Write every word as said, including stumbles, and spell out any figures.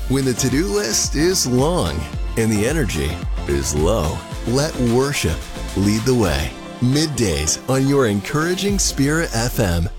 When the to-do list is long and the energy is low, let worship lead the way. Middays on your Encouraging Spirit F M.